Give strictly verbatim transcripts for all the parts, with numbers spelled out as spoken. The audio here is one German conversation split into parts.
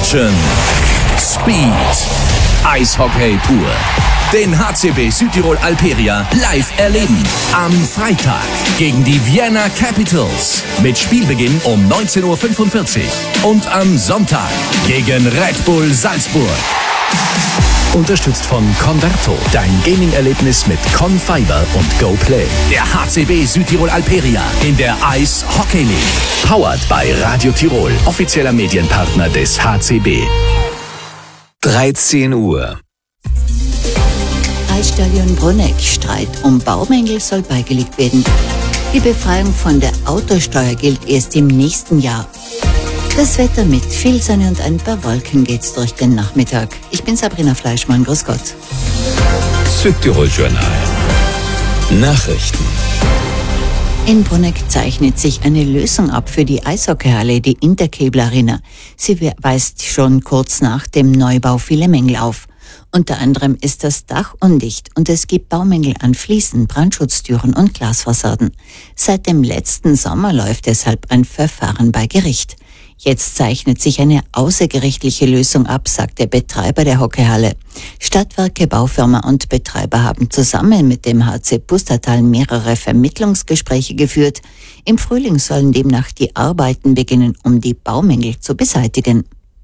Action, Speed, Eishockey pur. Den H C B Südtirol Alperia live erleben. Am Freitag gegen die Vienna Capitals mit Spielbeginn um neunzehn Uhr fünfundvierzig. Und am Sonntag gegen Red Bull Salzburg. Unterstützt von Converto, dein Gaming-Erlebnis mit Confiber und GoPlay. Der H C B Südtirol Alperia in der Ice Hockey League. Powered bei Radio Tirol, offizieller Medienpartner des H C B. dreizehn Uhr. Eisstadion Bruneck. Streit um Baumängel soll beigelegt werden. Die Befreiung von der Autosteuer gilt erst im nächsten Jahr. Das Wetter mit viel Sonne und ein paar Wolken geht's durch den Nachmittag. Ich bin Sabrina Fleischmann, grüß Gott. Südtirol Journal. Nachrichten. In Bruneck zeichnet sich eine Lösung ab für die Eishockeyhalle, die Intercable Arena. Sie weist schon kurz nach dem Neubau viele Mängel auf. Unter anderem ist das Dach undicht und es gibt Baumängel an Fliesen, Brandschutztüren und Glasfassaden. Seit dem letzten Sommer läuft deshalb ein Verfahren bei Gericht. Jetzt zeichnet sich eine außergerichtliche Lösung ab, sagt der Betreiber der Hockeyhalle. Stadtwerke, Baufirma und Betreiber haben zusammen mit dem H C Pustertal mehrere Vermittlungsgespräche geführt. Im Frühling sollen demnach die Arbeiten beginnen, um die Baumängel zu beseitigen.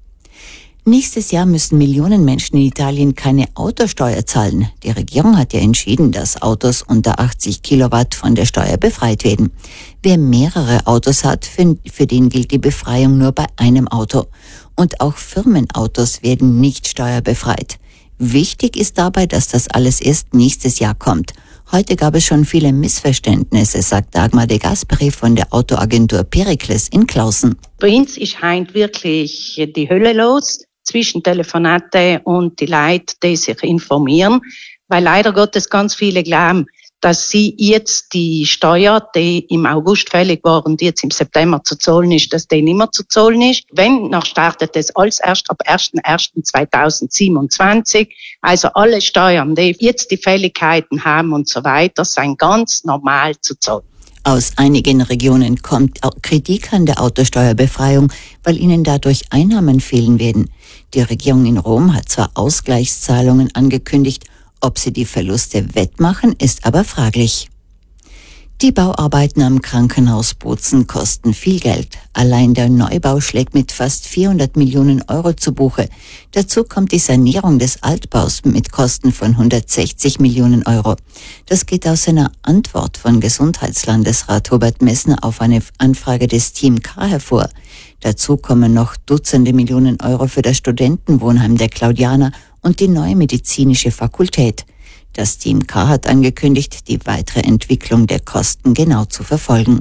Nächstes Jahr müssen Millionen Menschen in Italien keine Autosteuer zahlen. Die Regierung hat ja entschieden, dass Autos unter achtzig Kilowatt von der Steuer befreit werden. Wer mehrere Autos hat, für, für den gilt die Befreiung nur bei einem Auto. Und auch Firmenautos werden nicht steuerbefreit. Wichtig ist dabei, dass das alles erst nächstes Jahr kommt. Heute gab es schon viele Missverständnisse, sagt Dagmar de Gasperi von der Autoagentur Pericles in Klausen. Bei uns ist heint wirklich die Hölle los zwischen Telefonate und die Leute, die sich informieren, weil leider Gottes ganz viele glauben, dass sie jetzt die Steuer, die im August fällig war und jetzt im September zu zahlen ist, dass die nicht mehr zu zahlen ist. Wenn, dann startet es alles erst ab erster erster zweitausendsiebenundzwanzig. Also alle Steuern, die jetzt die Fälligkeiten haben und so weiter, sind ganz normal zu zahlen. Aus einigen Regionen kommt auch Kritik an der Autosteuerbefreiung, weil ihnen dadurch Einnahmen fehlen werden. Die Regierung in Rom hat zwar Ausgleichszahlungen angekündigt, ob sie die Verluste wettmachen, ist aber fraglich. Die Bauarbeiten am Krankenhaus Bozen kosten viel Geld. Allein der Neubau schlägt mit fast vierhundert Millionen Euro zu Buche. Dazu kommt die Sanierung des Altbaus mit Kosten von hundertsechzig Millionen Euro. Das geht aus einer Antwort von Gesundheitslandesrat Hubert Messner auf eine Anfrage des Team K hervor. Dazu kommen noch Dutzende Millionen Euro für das Studentenwohnheim der Claudianer und die neue medizinische Fakultät. Das Team K hat angekündigt, die weitere Entwicklung der Kosten genau zu verfolgen.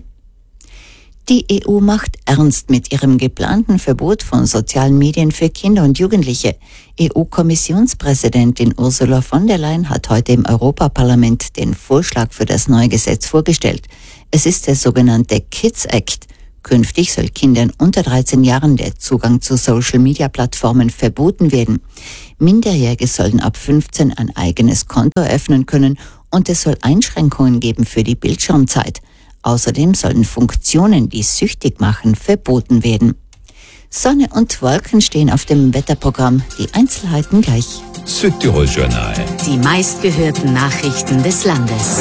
Die E U macht ernst mit ihrem geplanten Verbot von sozialen Medien für Kinder und Jugendliche. E U-Kommissionspräsidentin Ursula von der Leyen hat heute im Europaparlament den Vorschlag für das neue Gesetz vorgestellt. Es ist der sogenannte Kids Act. Künftig soll Kindern unter dreizehn Jahren der Zugang zu Social-Media-Plattformen verboten werden. Minderjährige sollen ab fünfzehn ein eigenes Konto eröffnen können und es soll Einschränkungen geben für die Bildschirmzeit. Außerdem sollen Funktionen, die süchtig machen, verboten werden. Sonne und Wolken stehen auf dem Wetterprogramm. Die Einzelheiten gleich. Südtirol Journal. Die meistgehörten Nachrichten des Landes.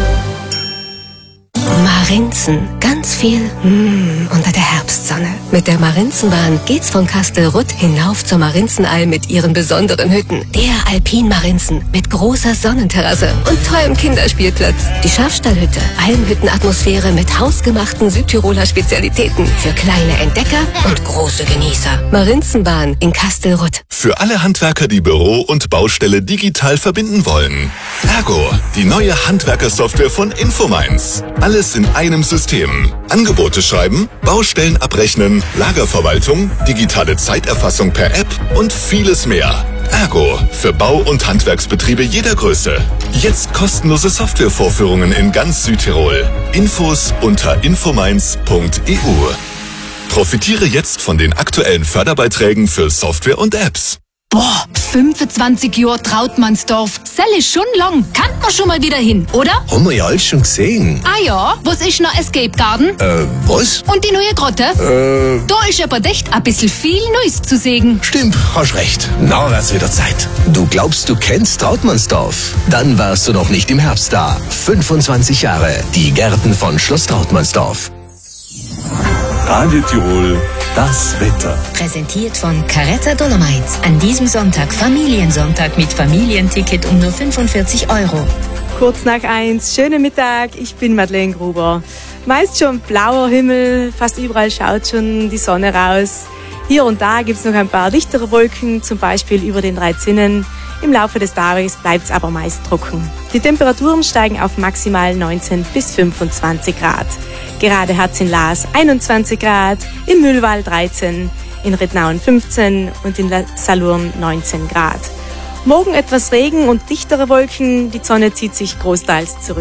Marinzen. Ganz viel mm, unter der Herbstsonne. Mit der Marinzenbahn geht's von Kastelrutt hinauf zur Marinzenalm mit ihren besonderen Hütten. Der Alpin Marinzen mit großer Sonnenterrasse und tollem Kinderspielplatz. Die Schafstallhütte. Almhüttenatmosphäre mit hausgemachten Südtiroler Spezialitäten. Für kleine Entdecker und große Genießer. Marinzenbahn in Kastelrutt. Für alle Handwerker, die Büro und Baustelle digital verbinden wollen. Ergo, die neue Handwerkersoftware von Infomines. Alles in einem System. Angebote schreiben, Baustellen abrechnen, Lagerverwaltung, digitale Zeiterfassung per App und vieles mehr. Ergo, für Bau- und Handwerksbetriebe jeder Größe. Jetzt kostenlose Softwarevorführungen in ganz Südtirol. Infos unter infomines punkt e u. Profitiere jetzt von den aktuellen Förderbeiträgen für Software und Apps. Boah, fünfundzwanzig Jahre Trautmannsdorf. Sell ist schon lang. Kann man schon mal wieder hin, oder? Haben wir ja alles schon gesehen. Ah ja, was ist noch Escape Garden? Äh, was? Und die neue Grotte? Äh... Da ist aber echt ein bisschen viel Neues zu sehen. Stimmt, hast recht. Na, wird's wieder Zeit. Du glaubst, du kennst Trautmannsdorf? Dann warst du noch nicht im Herbst da. fünfundzwanzig Jahre. Die Gärten von Schloss Trautmannsdorf. Radio Tirol, das Wetter. Präsentiert von Caretta Dolomites. An diesem Sonntag Familiensonntag mit Familienticket um nur fünfundvierzig Euro. Kurz nach eins, schönen Mittag, ich bin Madeleine Gruber. Meist schon blauer Himmel, fast überall schaut schon die Sonne raus. Hier und da gibt es noch ein paar dichtere Wolken, zum Beispiel über den drei Zinnen. Im Laufe des Tages bleibt es aber meist trocken. Die Temperaturen steigen auf maximal neunzehn bis fünfundzwanzig Grad. Gerade hat es in Laas einundzwanzig Grad, in Mühlwald dreizehn, in Rednauen fünfzehn und in Salurn neunzehn Grad. Morgen etwas Regen und dichtere Wolken, die Sonne zieht sich großteils zurück.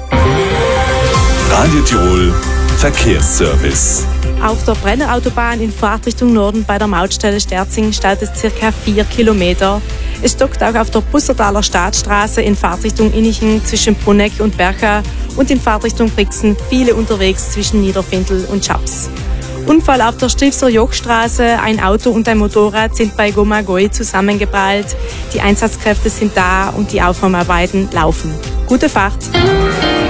Radio Tirol, Verkehrsservice. Auf der Brennerautobahn in Fahrtrichtung Norden bei der Mautstelle Sterzing staut es circa vier Kilometer. Es stockt auch auf der Bussertaler Staatsstraße in Fahrtrichtung Innichen zwischen Brunegg und Bercha und in Fahrtrichtung Brixen viele unterwegs zwischen Niederfindl und Schaps. Unfall auf der Stilfser Jochstraße. Ein Auto und ein Motorrad sind bei Gomagoi zusammengeprallt. Die Einsatzkräfte sind da und die Aufräumarbeiten laufen. Gute Fahrt!